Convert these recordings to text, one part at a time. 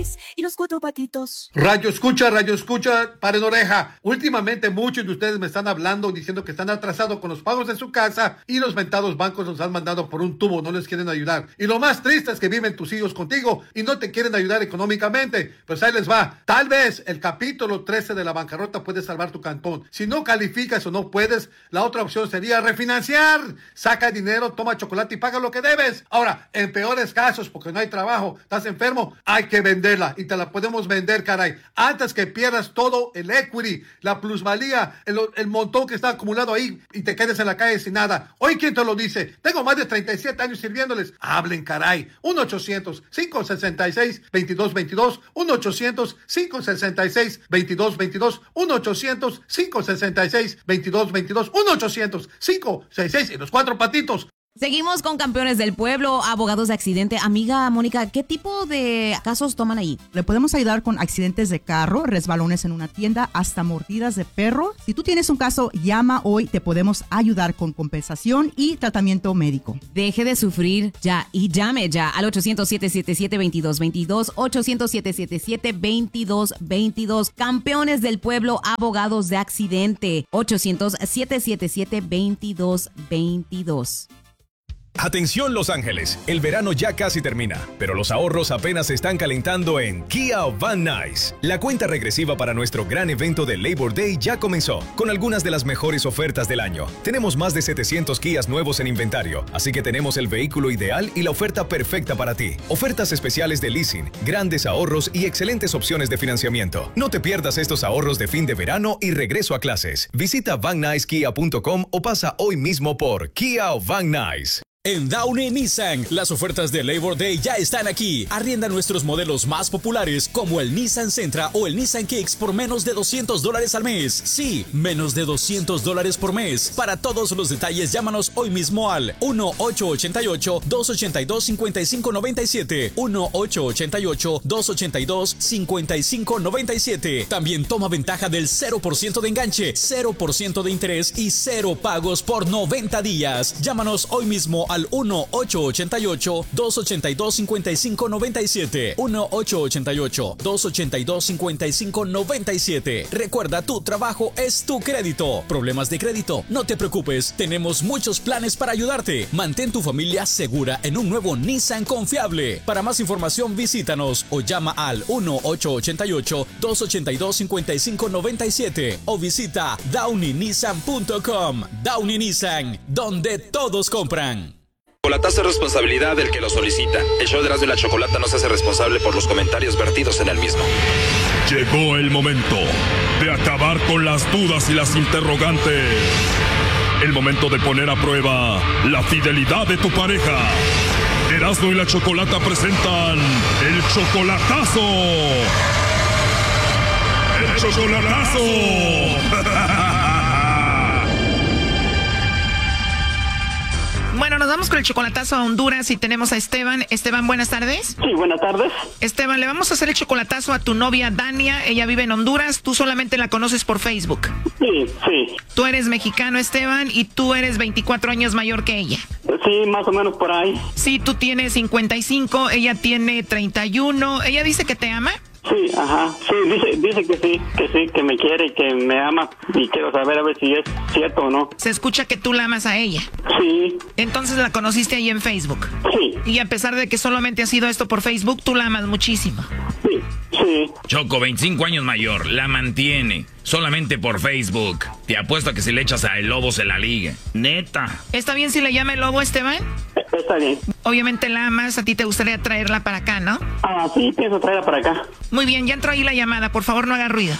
Y los cuatro patitos. Radio escucha, paren oreja. Últimamente muchos de ustedes me están hablando diciendo que están atrasados con los pagos de su casa y los mentados bancos los han mandado por un tubo, no les quieren ayudar. Y lo más triste es que viven tus hijos contigo y no te quieren ayudar económicamente. Pues ahí les va. Tal vez el capítulo 13 de la bancarrota puede salvar tu cantón. Si no calificas o no puedes, la otra opción sería refinanciar. Saca dinero, toma chocolate y paga lo que debes. Ahora, en peores casos, porque no hay trabajo, estás enfermo, hay que venderla y te la podemos vender, caray. Antes que pierdas todo el equity, la plusvalía, el montón que está acumulado ahí y te quedes en la calle sin nada. Hoy, ¿quién te lo dice? Tengo más de 37 años sirviéndoles. Hablen, caray. 1-800-566-2222. 1-800-566-2222. 1-800-566-2222. 1-800-566 y los cuatro patitos. Seguimos con Campeones del Pueblo, abogados de accidente. Amiga Mónica, ¿qué tipo de casos toman ahí? Le podemos ayudar con accidentes de carro, resbalones en una tienda, hasta mordidas de perro. Si tú tienes un caso, llama hoy, te podemos ayudar con compensación y tratamiento médico. Deje de sufrir ya y llame ya al 800-777-2222, 800-777-2222. Campeones del Pueblo, abogados de accidente, 800-777-2222. Atención Los Ángeles, el verano ya casi termina, pero los ahorros apenas se están calentando en Kia Van Nuys. La cuenta regresiva para nuestro gran evento de Labor Day ya comenzó, con algunas de las mejores ofertas del año. Tenemos más de 700 Kias nuevos en inventario, así que tenemos el vehículo ideal y la oferta perfecta para ti. Ofertas especiales de leasing, grandes ahorros y excelentes opciones de financiamiento. No te pierdas estos ahorros de fin de verano y regreso a clases. Visita VanNuysKia.com o pasa hoy mismo por Kia Van Nuys. En Downey Nissan, las ofertas de Labor Day ya están aquí. Arrienda nuestros modelos más populares como el Nissan Sentra o el Nissan Kicks por menos de $200 al mes. Sí, menos de $200 por mes. Para todos los detalles, llámanos hoy mismo al 1-888-282-5597. 1-888-282-5597. También toma ventaja del 0% de enganche, 0% de interés y 0 pagos por 90 días. Llámanos hoy mismo al 1-888-282-5597. 1-888-282-5597. Recuerda, tu trabajo es tu crédito. ¿Problemas de crédito? No te preocupes, tenemos muchos planes para ayudarte. Mantén tu familia segura en un nuevo Nissan confiable. Para más información, visítanos o llama al 1-888-282-5597 o visita downeynissan.com. Downey Nissan, donde todos compran. Chocolatazo es responsabilidad del que lo solicita. El show de Erasmo y la Chocolata no se hace responsable por los comentarios vertidos en el mismo. Llegó el momento de acabar con las dudas y las interrogantes. El momento de poner a prueba la fidelidad de tu pareja. Erasmo y la Chocolata presentan el chocolatazo. ¡El chocolatazo! Bueno, nos vamos con el chocolatazo a Honduras y tenemos a Esteban. Esteban, buenas tardes. Sí, buenas tardes. Esteban, le vamos a hacer el chocolatazo a tu novia Dania. Ella vive en Honduras. Tú solamente la conoces por Facebook. Sí. Tú eres mexicano, Esteban, y tú eres 24 años mayor que ella. Sí, más o menos por ahí. Sí, tú tienes 55, ella tiene 31. ¿Ella dice que te ama? Sí, ajá. Sí, dice que sí, que me quiere y que me ama. Y quiero saber a ver si es cierto o no. Se escucha que tú la amas a ella. Sí. Entonces la conociste ahí en Facebook. Sí. Y a pesar de que solamente ha sido esto por Facebook, tú la amas muchísimo. Sí. Choco, 25 años mayor, la mantiene. Solamente por Facebook. Te apuesto a que si le echas a el lobo se la liga. Neta. ¿Está bien si le llama el lobo, Esteban? Está bien. Obviamente la amas, a ti te gustaría traerla para acá, ¿no? Ah, sí, pienso traerla para acá. Muy bien, ya entró ahí la llamada, por favor no haga ruido.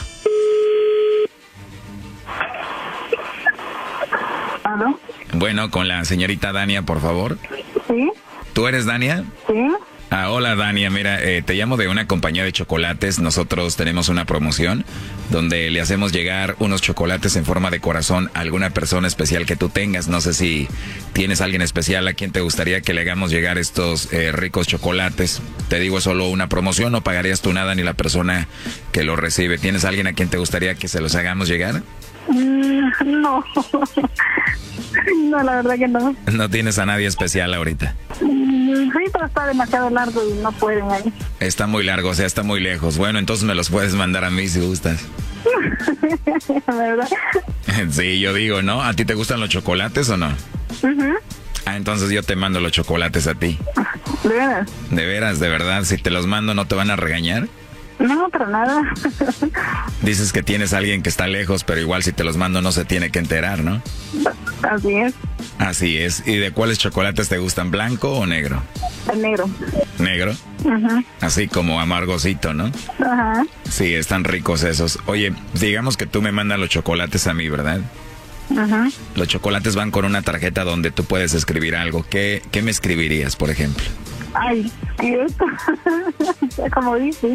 ¿Aló? Bueno, con la señorita Dania, por favor. Sí. ¿Tú eres Dania? Sí. Hola Dania, mira, te llamo de una compañía de chocolates. Nosotros tenemos una promoción donde le hacemos llegar unos chocolates en forma de corazón a alguna persona especial que tú tengas. No sé si tienes a alguien especial a quien te gustaría que le hagamos llegar estos ricos chocolates. Te digo, es solo una promoción, no pagarías tú nada ni la persona que lo recibe. ¿Tienes a alguien a quien te gustaría que se los hagamos llegar? No. No, la verdad que no. ¿No tienes a nadie especial ahorita? Sí, pero está demasiado largo y no pueden ahí. Está muy largo, o sea, está muy lejos. Bueno, entonces me los puedes mandar a mí si gustas. ¿Verdad? Sí, yo digo, ¿no? ¿A ti te gustan los chocolates o no? Ah, entonces yo te mando los chocolates a ti. ¿De veras? ¿De veras, de verdad? Si te los mando, ¿no te van a regañar? No, para nada. Dices que tienes a alguien que está lejos, pero igual si te los mando no se tiene que enterar, ¿no? Así es. Así es. ¿Y de cuáles chocolates te gustan, blanco o negro? El negro. ¿Negro? Así como amargosito, ¿no? Ajá. Sí, están ricos esos. Oye, digamos que tú me mandas los chocolates a mí, ¿verdad? Ajá. Los chocolates van con una tarjeta donde tú puedes escribir algo. ¿Qué me escribirías, por ejemplo? Ay, ¿qué es? Como dices.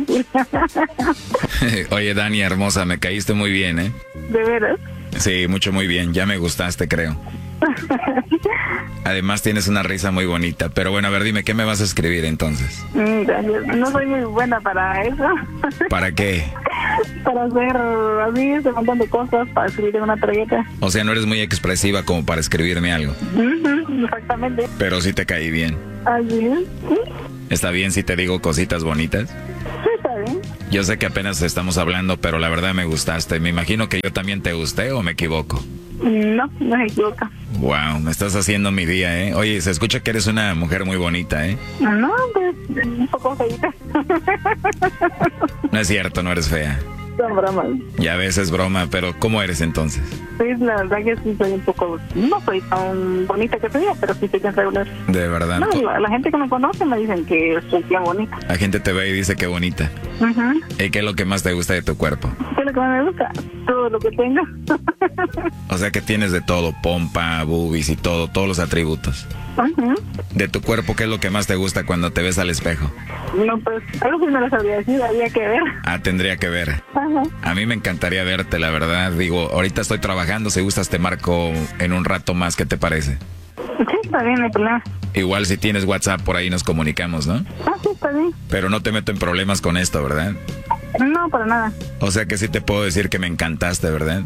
Oye, Dani, hermosa, me caíste muy bien, ¿eh? ¿De veras? Sí, muy bien. Ya me gustaste, creo. Además tienes una risa muy bonita. Pero bueno, a ver, dime, ¿qué me vas a escribir entonces? No soy muy buena para eso. ¿Para qué? Para hacer así, un montón de cosas, para escribir en una tarjeta. O sea, no eres muy expresiva como para escribirme algo. Exactamente. Pero sí te caí bien. Así es. ¿Está bien si te digo cositas bonitas? Sí, está bien. Yo sé que apenas estamos hablando, pero la verdad me gustaste. Me imagino que yo también te gusté, ¿o me equivoco? No se equivoca. Wow, me estás haciendo mi día, ¿eh? Oye, se escucha que eres una mujer muy bonita, ¿eh? No, pues, un poco feita. No es cierto, no eres fea. Son bromas. Ya ves, es broma, pero ¿cómo eres entonces? Sí, la verdad que sí soy un poco... No soy tan bonita que soy, pero sí soy tan regular. De verdad. No, la gente que me conoce me dicen que soy bien bonita. La gente te ve y dice que bonita. ¿Y qué es lo que más te gusta de tu cuerpo? ¿Qué es lo que más me gusta? Todo lo que tengo. O sea que tienes de todo, pompa, boobies y todo, todos los atributos. De tu cuerpo, ¿qué es lo que más te gusta cuando te ves al espejo? No, pues, algo sí me lo sabría decir, habría que ver. Ah, tendría que ver. A mí me encantaría verte, la verdad. Digo, ahorita estoy trabajando, si gustas te marco en un rato más, ¿qué te parece? Sí, está bien, no hay problema. Igual si tienes WhatsApp por ahí nos comunicamos, ¿no? Ah, sí, está bien. Pero no te meto en problemas con esto, ¿verdad? No, para nada. O sea que sí te puedo decir que me encantaste, ¿verdad?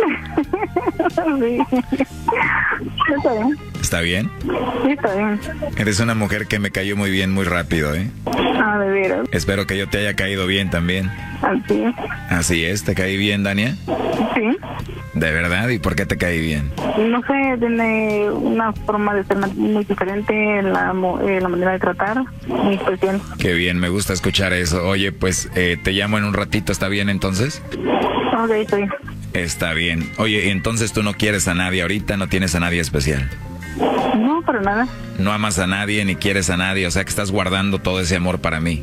Sí. Está bien. ¿Está bien? Sí, está bien. Eres una mujer que me cayó muy bien, muy rápido, ¿eh? Ah, de veras. Espero que yo te haya caído bien también. Así es. Así es, ¿te caí bien, Dania? Sí. ¿De verdad? ¿Y por qué te caí bien? No sé, tiene una forma de ser muy diferente, la manera de tratar, muy especial. Qué bien, me gusta escuchar eso. Oye, pues te llamo en un ratito, ¿está bien entonces? Ok, está bien. Está bien. Oye, entonces tú no quieres a nadie ahorita, no tienes a nadie especial. No, para nada. No amas a nadie ni quieres a nadie, o sea que estás guardando todo ese amor para mí.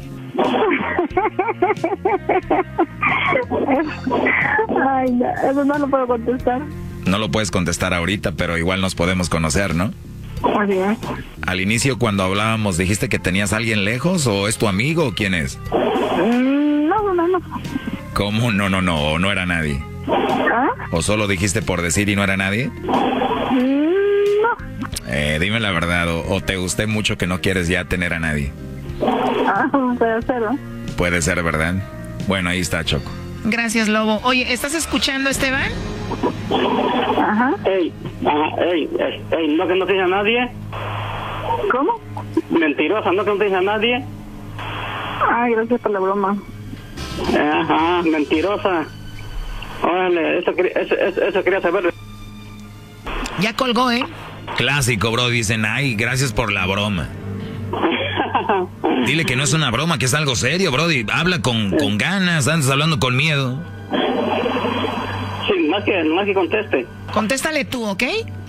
Ay, no, eso no lo puedo contestar. No lo puedes contestar ahorita, pero igual nos podemos conocer, ¿no? Así es. Al inicio cuando hablábamos, ¿dijiste que tenías a alguien lejos o es tu amigo o quién es? No. ¿Cómo? No era nadie. ¿Ah? ¿O solo dijiste por decir y no era nadie? No. Dime la verdad, o te gusté mucho que no quieres ya tener a nadie. Puede ser, ¿no? Puede ser, ¿verdad? Bueno, ahí está, Choco. Gracias, Lobo. Oye, ¿estás escuchando, Esteban? Ajá. Ey, no que no te dice a nadie. ¿Cómo? Mentirosa, no que no te dice a nadie. Ay, gracias por la broma. Ajá, mentirosa. Órale, eso quería saber. Ya colgó, ¿eh? Clásico, bro. Dicen, ay, gracias por la broma. Dile que no es una broma, que es algo serio, brody. Habla con ganas, andas hablando con miedo. Sí, más que conteste. Contéstale tú, ¿ok?